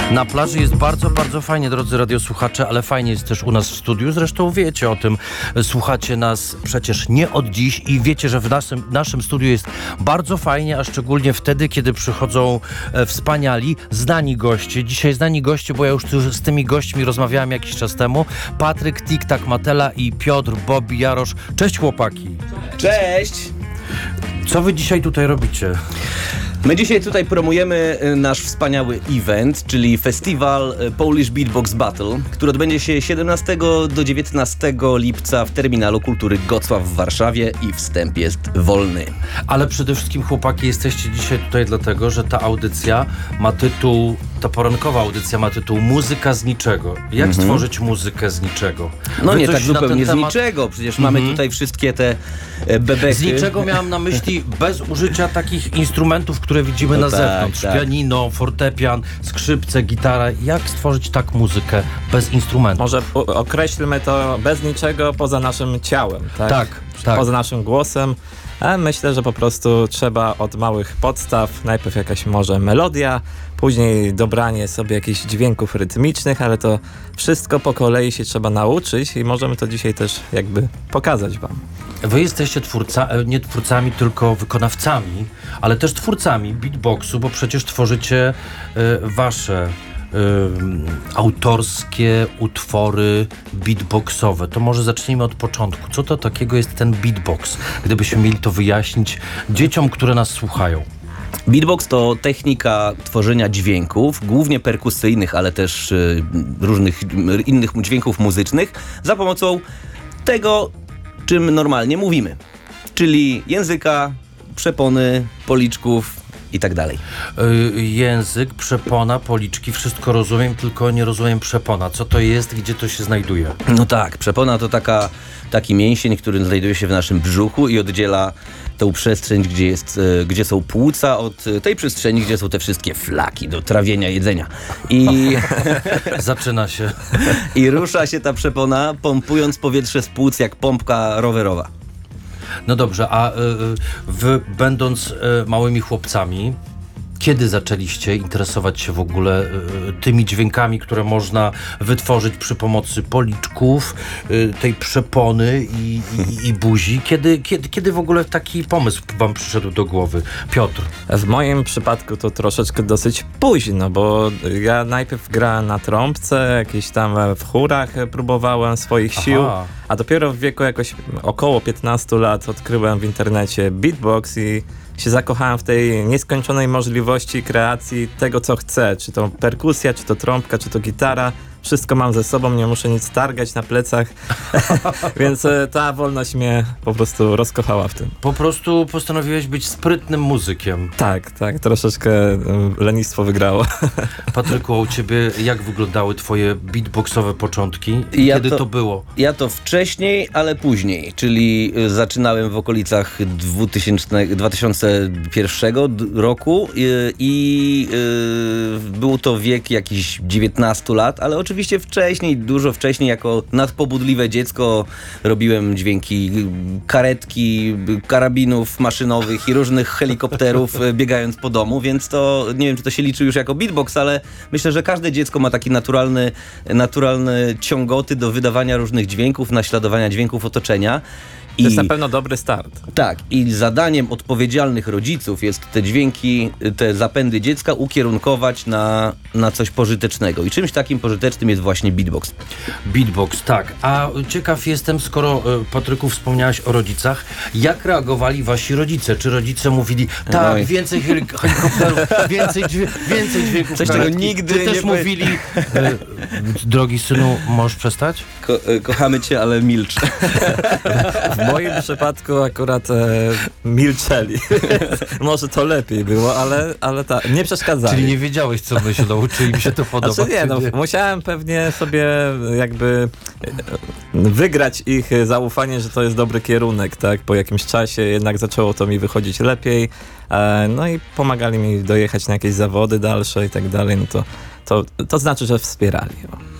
Na plaży jest bardzo, bardzo fajnie, drodzy radiosłuchacze, ale fajnie jest też u nas w studiu. Zresztą wiecie o tym, słuchacie nas przecież nie od dziś i wiecie, że w naszym studiu jest bardzo fajnie, a szczególnie wtedy, kiedy przychodzą wspaniali, znani goście. Dzisiaj znani goście, bo ja już z tymi gośćmi rozmawiałem jakiś czas temu. Patryk, Tik-Tak, Matela i Piotr, Bobby, Jarosz. Cześć chłopaki. Cześć! Co wy dzisiaj tutaj robicie? My dzisiaj tutaj promujemy nasz wspaniały event, czyli festiwal Polish Beatbox Battle, który odbędzie się 17 do 19 lipca w Terminalu Kultury Gocław w Warszawie i wstęp jest wolny. Ale przede wszystkim chłopaki jesteście dzisiaj tutaj dlatego, że ta audycja ma tytuł, ta porankowa audycja ma tytuł Muzyka z niczego. Jak stworzyć muzykę z niczego? No Wy nie coś tak na zupełnie ten z temat... niczego, przecież mamy tutaj wszystkie te bebechy. Z niczego miałem na myśli bez użycia takich instrumentów, które widzimy na zewnątrz. tak. Pianino, fortepian, skrzypce, gitara. Jak stworzyć tak muzykę bez instrumentów? Może określmy to bez niczego poza naszym ciałem, tak? Tak. Poza naszym głosem. A myślę, że po prostu trzeba od małych podstaw, najpierw jakaś może melodia, później dobranie sobie jakichś dźwięków rytmicznych, ale to wszystko po kolei się trzeba nauczyć i możemy to dzisiaj też jakby pokazać wam. Wy jesteście nie twórcami, tylko wykonawcami, ale też twórcami beatboxu, bo przecież tworzycie wasze autorskie utwory beatboxowe. To może zacznijmy od początku. Co to takiego jest ten beatbox? Gdybyśmy mieli to wyjaśnić dzieciom, które nas słuchają. Beatbox to technika tworzenia dźwięków, głównie perkusyjnych, ale też różnych innych dźwięków muzycznych za pomocą tego, czym normalnie mówimy. Czyli języka, przepony, policzków i tak dalej. Język, przepona, policzki, wszystko rozumiem, tylko nie rozumiem przepona. Co to jest, gdzie to się znajduje? No tak, przepona to taki mięsień, który znajduje się w naszym brzuchu i oddziela tą przestrzeń, gdzie są płuca, od tej przestrzeni, gdzie są te wszystkie flaki do trawienia, jedzenia. I Zaczyna się. I rusza się ta przepona, pompując powietrze z płuc jak pompka rowerowa. No dobrze, a wy będąc małymi chłopcami, kiedy zaczęliście interesować się w ogóle tymi dźwiękami, które można wytworzyć przy pomocy policzków, tej przepony i buzi? Kiedy w ogóle taki pomysł wam przyszedł do głowy? Piotr. W moim przypadku to troszeczkę dosyć późno, bo ja najpierw grałem na trąbce, jakieś tam w chórach próbowałem swoich sił, a dopiero w wieku jakoś około 15 lat odkryłem w internecie beatbox i się zakochałem w tej nieskończonej możliwości kreacji tego, co chcę. Czy to perkusja, czy to trąbka, czy to gitara. Wszystko mam ze sobą, nie muszę nic targać na plecach, więc ta wolność mnie po prostu rozkochała w tym. Po prostu postanowiłeś być sprytnym muzykiem. Tak, troszeczkę lenistwo wygrało. Patryku, a u ciebie jak wyglądały twoje beatboxowe początki? Kiedy to było? Ja to wcześniej, ale później, czyli zaczynałem w okolicach 2001 roku i był to wiek jakiś 19 lat, ale oczywiście wcześniej, dużo wcześniej, jako nadpobudliwe dziecko robiłem dźwięki karetki, karabinów maszynowych i różnych helikopterów biegając po domu, więc to nie wiem, czy to się liczy już jako beatbox, ale myślę, że każde dziecko ma taki naturalny ciągoty do wydawania różnych dźwięków, naśladowania dźwięków otoczenia. To jest na pewno dobry start. Tak, i zadaniem odpowiedzialnych rodziców jest te dźwięki, te zapędy dziecka ukierunkować na coś pożytecznego. I czymś takim pożytecznym jest właśnie beatbox. Beatbox, tak. A ciekaw jestem, skoro Patryku wspomniałeś o rodzicach, jak reagowali wasi rodzice? Czy rodzice mówili, tak, więcej helikopterów, więcej dźwięków? Coś tego nigdy Czy też mówili, drogi synu, możesz przestać? Kochamy cię, ale milcz. W moim przypadku akurat milczeli. Może to lepiej było, ale nie przeszkadzali. Czyli nie wiedziałeś, co myślą, czy im się to podoba, Znaczy nie, musiałem pewnie sobie jakby wygrać ich zaufanie, że to jest dobry kierunek, tak? Po jakimś czasie jednak zaczęło to mi wychodzić lepiej, no i pomagali mi dojechać na jakieś zawody dalsze i tak dalej, no to znaczy, że wspierali.